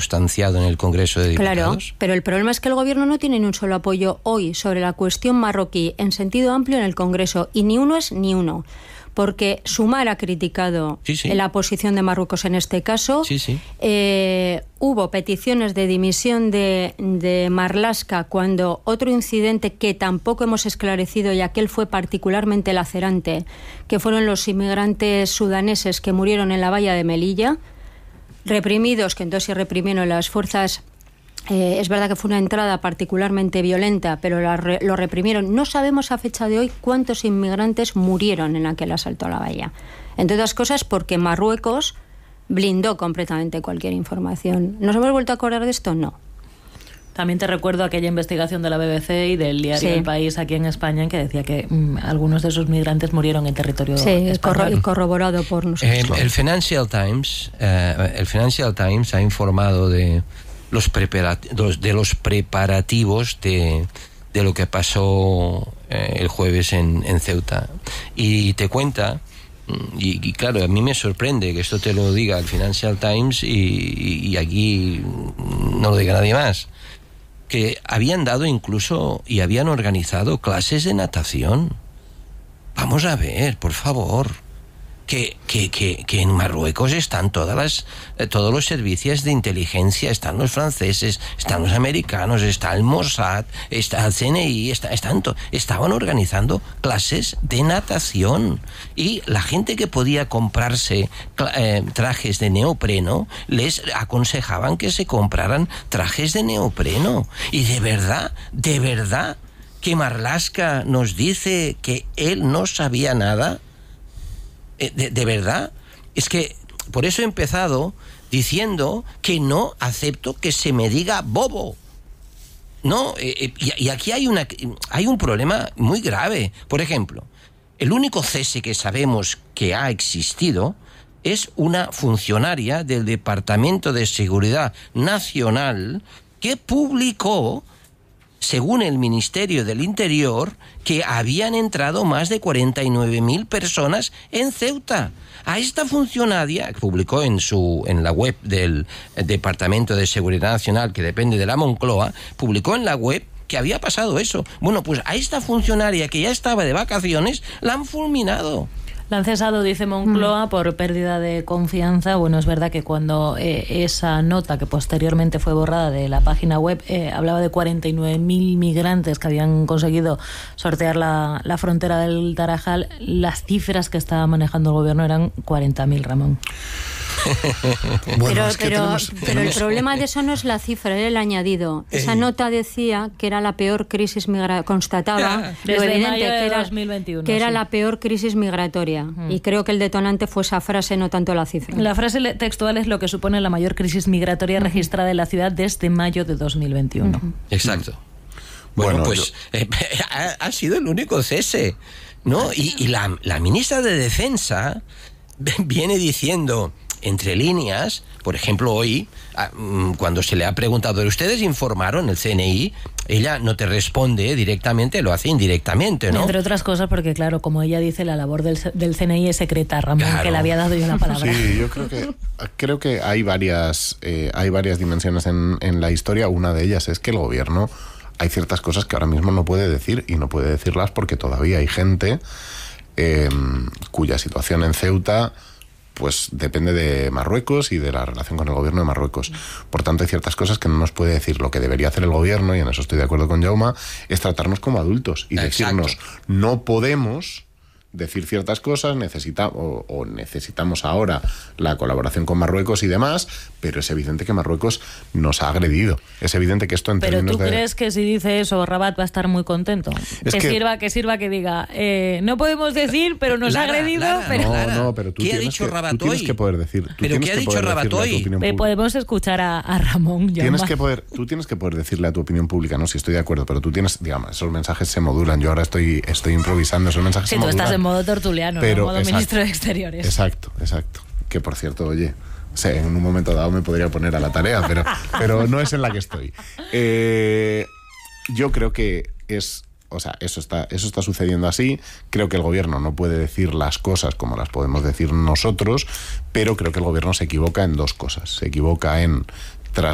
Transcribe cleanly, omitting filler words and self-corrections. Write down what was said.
substanciado en el Congreso de Diputados. Claro, pero el problema es que el gobierno no tiene ni un solo apoyo hoy sobre la cuestión marroquí en sentido amplio en el Congreso, y ni uno es ni uno. Porque Sumar ha criticado la posición de Marruecos en este caso. Hubo peticiones de dimisión de Marlaska cuando otro incidente que tampoco hemos esclarecido, y aquel fue particularmente lacerante, que fueron los inmigrantes sudaneses que murieron en la valla de Melilla, reprimidos, que entonces se reprimieron las fuerzas. Es verdad que fue una entrada particularmente violenta, pero lo reprimieron. No sabemos a fecha de hoy cuántos inmigrantes murieron en aquel asalto a la valla. Entre otras cosas porque Marruecos blindó completamente cualquier información. ¿Nos hemos vuelto a acordar de esto? No. También te recuerdo aquella investigación de la BBC y del diario El País aquí en España, en que decía que algunos de esos migrantes murieron en territorio español. Corroborado por nosotros. El Financial Times ha informado de los preparativos de lo que pasó el jueves en Ceuta, y te cuenta, y claro, a mí me sorprende que esto te lo diga el Financial Times y aquí no lo diga nadie más, que habían dado incluso y habían organizado clases de natación. Vamos a ver, por favor, que en Marruecos están todos los servicios de inteligencia, están los franceses, están los americanos, está el Mossad, está el CNI, estaban organizando clases de natación, y la gente que podía comprarse trajes de neopreno les aconsejaban que se compraran trajes de neopreno. Y de verdad que Marlaska nos dice que él no sabía nada. De verdad, es que por eso he empezado diciendo que no acepto que se me diga bobo. No, y aquí hay un problema muy grave. Por ejemplo, el único cese que sabemos que ha existido es una funcionaria del Departamento de Seguridad Nacional que publicó, según el Ministerio del Interior, que habían entrado más de 49.000 personas en Ceuta. A esta funcionaria, que publicó en la web del Departamento de Seguridad Nacional, que depende de la Moncloa, publicó en la web que había pasado eso. Bueno, pues a esta funcionaria, que ya estaba de vacaciones, la han fulminado. La han cesado, dice Moncloa, por pérdida de confianza. Bueno, es verdad que cuando esa nota, que posteriormente fue borrada de la página web, hablaba de 49.000 migrantes que habían conseguido sortear la frontera del Tarajal, las cifras que estaba manejando el gobierno eran 40.000, Ramón. Bueno, pero el problema de eso no es la cifra, era el añadido. Esa nota decía que era la peor crisis migratoria, constataba lo evidente que era 2021, que era la peor crisis migratoria. Y creo que el detonante fue esa frase, no tanto la cifra. La frase textual es: lo que supone la mayor crisis migratoria registrada en la ciudad desde mayo de 2021. Exacto. Bueno, pues ha sido el único cese, ¿no? Y la ministra de Defensa viene diciendo entre líneas, por ejemplo, hoy, cuando se le ha preguntado, ¿ustedes informaron el CNI? Ella no te responde directamente, lo hace indirectamente, ¿no? Entre otras cosas porque, claro, como ella dice, la labor del CNI es secreta, Ramón, claro, que le había dado yo una palabra. Sí, yo creo que hay varias dimensiones en la historia. Una de ellas es que el gobierno, hay ciertas cosas que ahora mismo no puede decir, y no puede decirlas porque todavía hay gente cuya situación en Ceuta pues depende de Marruecos y de la relación con el gobierno de Marruecos. Por tanto, hay ciertas cosas que no nos puede decir. Lo que debería hacer el gobierno, y en eso estoy de acuerdo con Jaume, es tratarnos como adultos y decirnos, no podemos decir ciertas cosas, necesitamos ahora la colaboración con Marruecos y demás, pero es evidente que Marruecos nos ha agredido. Es evidente que esto en términos de... ¿Pero tú crees que si dice eso Rabat va a estar muy contento? Que sirva que diga, no podemos decir, pero nos ha agredido... No, pero tú tienes que poder decir... ¿Pero qué ha dicho Rabat hoy? Podemos escuchar a Ramón. Tú tienes que poder decirle a tu opinión pública, no, si estoy de acuerdo, pero tú tienes, digamos, esos mensajes se modulan. Yo ahora estoy improvisando, esos mensajes se modulan. Tú estás en modo tertuliano, pero, ¿no? Modo ministro de Exteriores. Exacto. Que, por cierto, oye, en un momento dado me podría poner a la tarea, pero no es en la que estoy. Yo creo que eso está sucediendo así. Creo que el gobierno no puede decir las cosas como las podemos decir nosotros, pero creo que el gobierno se equivoca en dos cosas. Se equivoca en